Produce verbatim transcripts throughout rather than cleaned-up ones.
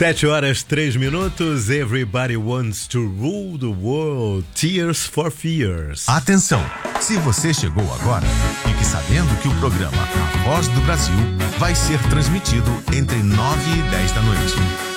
Sete horas, três minutos. Everybody wants to rule the world. Tears for Fears. Atenção! Se você chegou agora, fique sabendo que o programa A Voz do Brasil vai ser transmitido entre nove e dez da noite.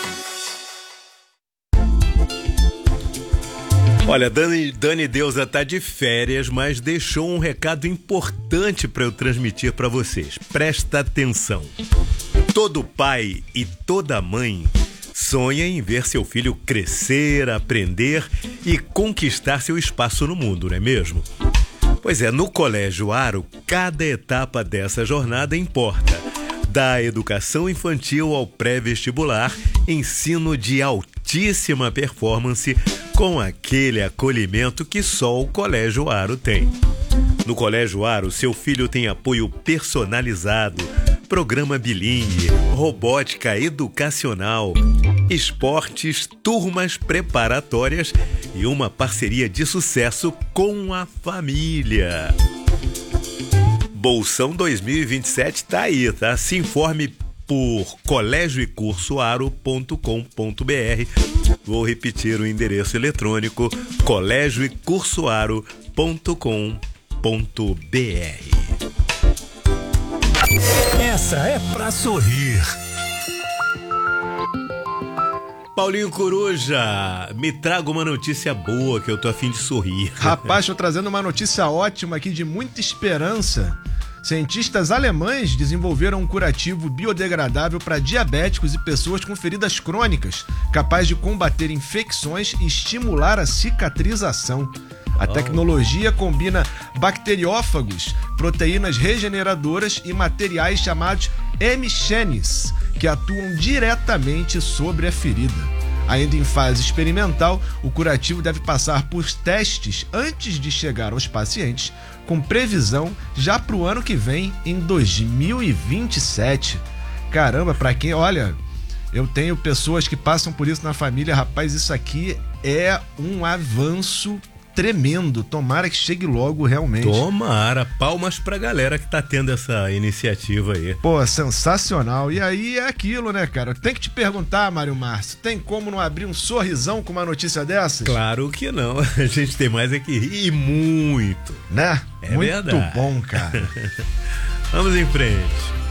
Olha, Dani, Dani Deusa tá de férias, mas deixou um recado importante para eu transmitir para vocês. Presta atenção. Todo pai e toda mãe sonha em ver seu filho crescer, aprender e conquistar seu espaço no mundo, não é mesmo? Pois é, no Colégio Aro, cada etapa dessa jornada importa. Da educação infantil ao pré-vestibular, ensino de altíssima performance com aquele acolhimento que só o Colégio Aro tem. No Colégio Aro, seu filho tem apoio personalizado, programa bilíngue, robótica educacional, esportes, turmas preparatórias e uma parceria de sucesso com a família. Bolsão dois mil e vinte e sete tá aí, tá? Se informe por colégio e curso aro ponto com ponto br. Vou repetir o endereço eletrônico: colégio e curso aro ponto com ponto br. Essa é pra sorrir. Paulinho Coruja, me traga uma notícia boa que eu tô a fim de sorrir. Rapaz, tô trazendo uma notícia ótima aqui de muita esperança. Cientistas alemães desenvolveram um curativo biodegradável para diabéticos e pessoas com feridas crônicas, capaz de combater infecções e estimular a cicatrização. A tecnologia combina bacteriófagos, proteínas regeneradoras e materiais chamados hemichenes, que atuam diretamente sobre a ferida. Ainda em fase experimental, o curativo deve passar por testes antes de chegar aos pacientes, com previsão já para o ano que vem, em dois mil e vinte e sete. Caramba, para quem... Olha, eu tenho pessoas que passam por isso na família. Rapaz, isso aqui é um avanço tremendo. Tomara que chegue logo, realmente. Tomara. Palmas pra galera que tá tendo essa iniciativa aí. Pô, sensacional. E aí é aquilo, né, cara? Tem que te perguntar, Mário Márcio, tem como não abrir um sorrisão com uma notícia dessas? Claro que não. A gente tem mais é que rir, e muito. Né? É muito verdade. Bom, cara. Vamos em frente.